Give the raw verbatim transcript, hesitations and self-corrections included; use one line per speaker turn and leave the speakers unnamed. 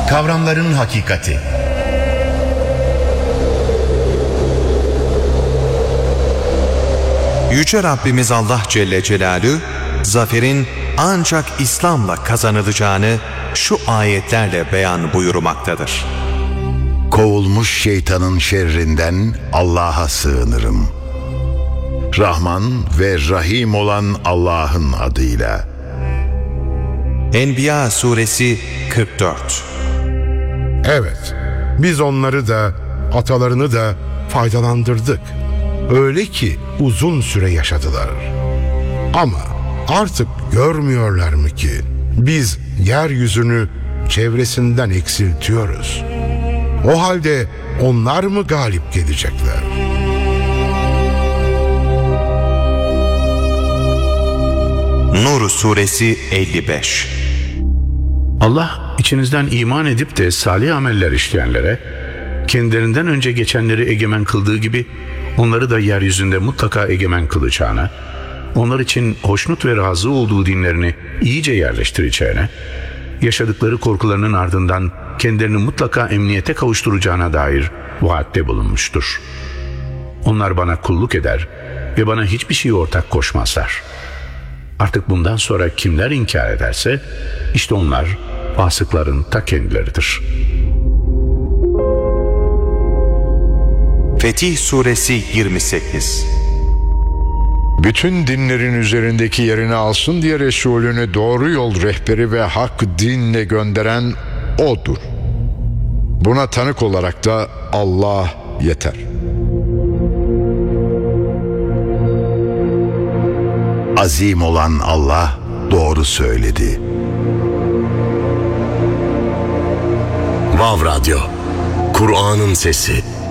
Kavramların hakikati.
Yüce Rabbimiz Allah Celle Celaluhu, zaferin ancak İslam'la kazanılacağını şu ayetlerle beyan buyurmaktadır.
Kovulmuş şeytanın şerrinden Allah'a sığınırım. Rahman ve Rahim olan Allah'ın adıyla.
Enbiya suresi kırk dört.
Evet, biz onları da atalarını da faydalandırdık. Öyle ki uzun süre yaşadılar. Ama artık görmüyorlar mı ki biz yeryüzünü çevresinden eksiltiyoruz? O halde onlar mı galip gelecekler?
Nur suresi elli beş.
Allah içinizden iman edip de salih ameller işleyenlere, kendilerinden önce geçenleri egemen kıldığı gibi onları da yeryüzünde mutlaka egemen kılacağına, onlar için hoşnut ve razı olduğu dinlerini iyice yerleştireceğine, yaşadıkları korkularının ardından kendilerini mutlaka emniyete kavuşturacağına dair vaatte bulunmuştur. Onlar bana kulluk eder ve bana hiçbir şey ortak koşmazlar. Artık bundan sonra kimler inkar ederse, işte onlar fasıkların ta kendileridir.
Fetih suresi yirmi sekiz.
Bütün dinlerin üzerindeki yerini alsın diye Resulünü doğru yol rehberi ve hak dinle gönderen O'dur. Buna tanık olarak da Allah yeter.
Azim olan Allah doğru söyledi.
Vav Radyo, Kur'an'ın sesi.